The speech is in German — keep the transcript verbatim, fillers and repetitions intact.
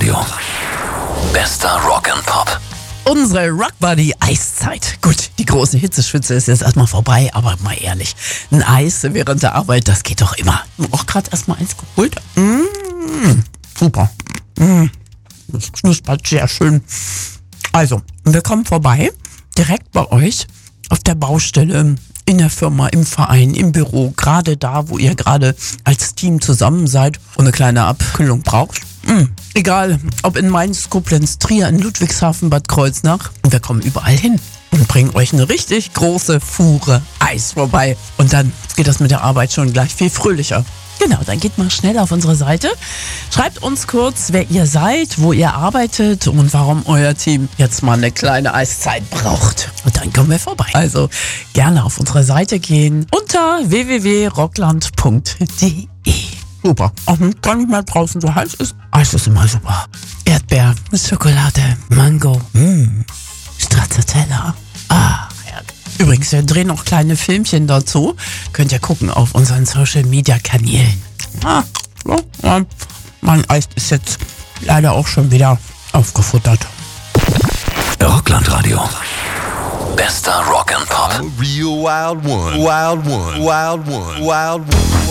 Radio. Bester Rock and Pop. Unsere Rockbuddy Eiszeit. Gut, die große Hitzeschwitze ist jetzt erstmal vorbei, aber mal ehrlich, ein Eis während der Arbeit, das geht doch immer. Auch gerade erstmal eins geholt. Mmh, super. Mmh, das knuspert sehr schön. Also, wir kommen vorbei, direkt bei euch auf der Baustelle, in der Firma, im Verein, im Büro, gerade da, wo ihr gerade als Team zusammen seid und eine kleine Abkühlung braucht. Mm, egal, ob in Mainz, Koblenz, Trier, in Ludwigshafen, Bad Kreuznach. Wir kommen überall hin und bringen euch eine richtig große Fuhre Eis vorbei. Und dann geht das mit der Arbeit schon gleich viel fröhlicher. Genau, dann geht mal schnell auf unsere Seite. Schreibt uns kurz, wer ihr seid, wo ihr arbeitet und warum euer Team jetzt mal eine kleine Eiszeit braucht. Und dann kommen wir vorbei. Also gerne auf unsere Seite gehen unter w w w punkt rockland punkt d e. Super. Auch gar nicht mehr draußen so heiß ist. Eis ist immer super. Erdbeer mit Schokolade, Mango, mm, Stracciatella. Ah, herrlich. Übrigens, wir drehen noch kleine Filmchen dazu. Könnt ihr gucken auf unseren Social-Media-Kanälen. Ah, so, ja, mein Eis ist jetzt leider auch schon wieder aufgefuttert. Rockland Radio. Bester Rock and Pop. A real wild one. Wild one. Wild one. Wild one.